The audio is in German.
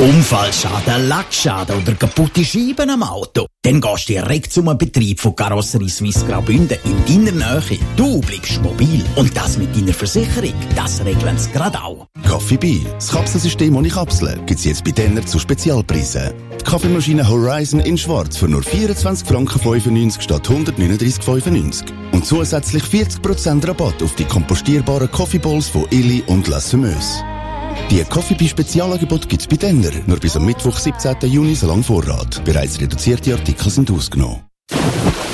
Unfallschaden, Lackschaden oder kaputte Scheiben am Auto? Dann gehst du direkt zum Betrieb von Karosserie Suisse Graubünden in deiner Nähe. Du bleibst mobil. Und das mit deiner Versicherung, das regeln sie gerade auch. Coffee Bee, das Kapselsystem ohne Kapseln, gibt's jetzt bei Denner zu Spezialpreisen. Die Kaffeemaschine Horizon in Schwarz für nur 24,95 Franken statt 139,95 €. Und zusätzlich 40% Rabatt auf die kompostierbaren Coffee Bowls von Illy und La Semeuse. Die Coffee Bee Spezialangebot gibt's bei Denner. Nur bis am Mittwoch, 17. Juni, so lang Vorrat. Bereits reduzierte Artikel sind ausgenommen.